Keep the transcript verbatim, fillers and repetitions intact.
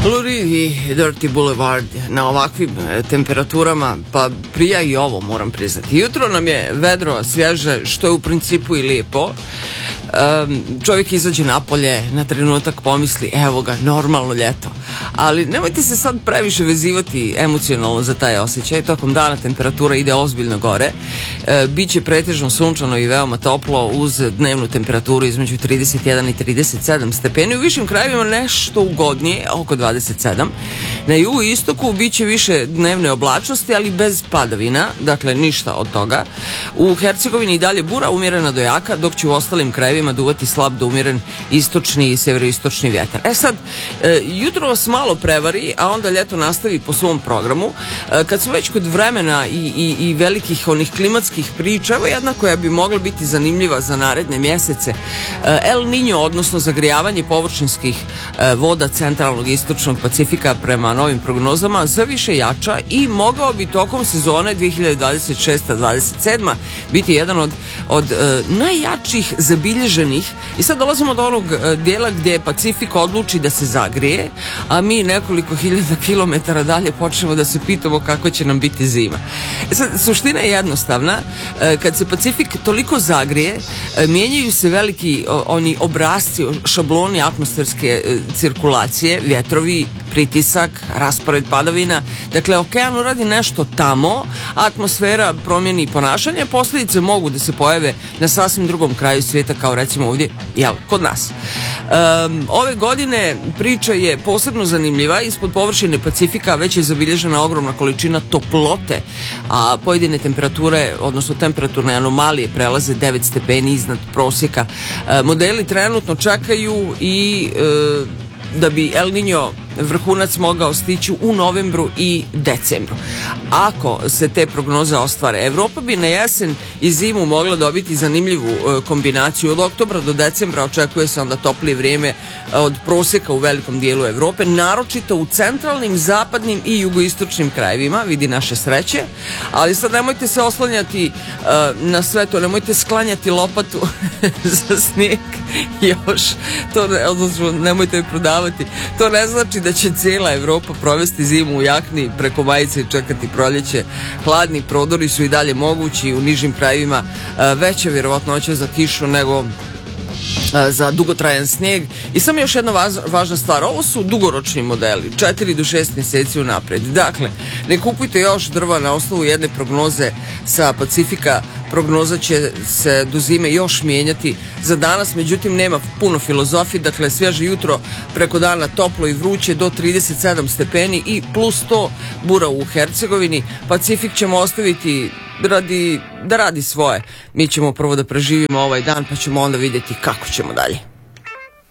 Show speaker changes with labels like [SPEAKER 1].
[SPEAKER 1] Lou Reed i Dirty Boulevard na ovakvim temperaturama, pa prija i ovo, moram priznati. Jutro nam je vedro, svježe, što je u principu i lijepo. Um, čovjek izađe napolje, na trenutak pomisli, evo ga, normalno ljeto. Ali nemojte se sad previše vezivati emocionalno za taj osjećaj. Tokom dana temperatura ide ozbiljno gore. E, Biće pretežno sunčano i veoma toplo uz dnevnu temperaturu između trideset jedan i trideset sedam stepeni. U višim krajevima nešto ugodnije, oko dvadeset sedam. Na jugu i istoku biće više dnevne oblačnosti, ali bez padavina, dakle ništa od toga. U Hercegovini i dalje bura, umjerena do jaka, dok će u ostalim krajevima duvati slab do umjeren istočni i severoistočni vjetar. E sad, e, jutro vas malo prevari, a onda ljeto nastavi po svom programu. E, kad smo već kod vremena i, i, i velikih onih klimatskih priča, evo jedna koja bi mogla biti zanimljiva za naredne mjesece. E, El Niño, odnosno zagrijavanje površinskih e, voda centralnog i istočnog Pacifika prema novim prognozama zaviše jača i mogao bi tokom sezone dvije hiljade dvadeset šeste dvadeset sedma biti jedan od, od e, najjačih zabilježenih. I sad dolazimo do onog e, dijela gdje Pacifik odluči da se zagrije, a mi nekoliko hiljada kilometara dalje počnemo da se pitamo kako će nam biti zima. E sad, suština je jednostavna. E, kad se Pacifik toliko zagrije, e, mijenjaju se veliki o, oni obrasci, šabloni atmosferske e, cirkulacije, vjetrovi, pritisak, raspored padavina. Dakle, okean uradi nešto tamo, atmosfera promijeni ponašanje, posljedice mogu da se pojave na sasvim drugom kraju svijeta, kao recimo ovdje, jel, kod nas. Um, ove godine priča je posebno zanimljiva. Ispod površine Pacifika već je zabilježena ogromna količina toplote, a pojedine temperature, odnosno temperaturne anomalije prelaze devet stepeni iznad prosjeka. Uh, modeli trenutno čekaju i uh, da bi El Niño vrhunac mogao stići u novembru i decembru. Ako se te prognoze ostvare, Evropa bi na jesen i zimu mogla dobiti zanimljivu e, kombinaciju. Od oktobra do decembra očekuje se onda toplije vrijeme e, od prosjeka u velikom dijelu Evrope, naročito u centralnim, zapadnim i jugoistočnim krajevima, vidi naše sreće. Ali sad nemojte se oslanjati e, na sve to, nemojte sklanjati lopatu za snijeg još, to ne, odnosno nemojte je prodavati. To ne znači da će cijela Evropa provesti zimu u jakni preko majice i čekati proljeće. Hladni prodori su i dalje mogući u nižim krajevima, veća vjerovatnoća za kišu nego za dugotrajan snijeg. I samo još jedna važna stvar, ovo su dugoročni modeli, četiri do šest mjeseci unaprijed. Dakle, ne kupujte još drva na osnovu jedne prognoze sa Pacifika. Prognoza će se do zime još mijenjati. Za danas, međutim, nema puno filozofije. Dakle, svježe jutro, preko dana toplo i vruće do trideset sedam stepeni i plus sto bura u Hercegovini. Pacifik ćemo ostaviti radi, da radi svoje. Mi ćemo prvo da preživimo ovaj dan, pa ćemo onda vidjeti kako ćemo dalje.